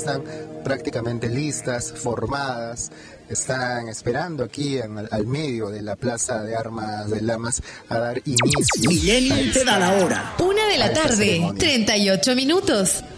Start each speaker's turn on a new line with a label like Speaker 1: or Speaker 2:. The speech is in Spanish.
Speaker 1: están prácticamente listas, formadas, están esperando aquí al medio de la Plaza de Armas de Lamas a dar inicio.
Speaker 2: Millennium te da la hora.
Speaker 3: 1:00 p.m, 38 minutos.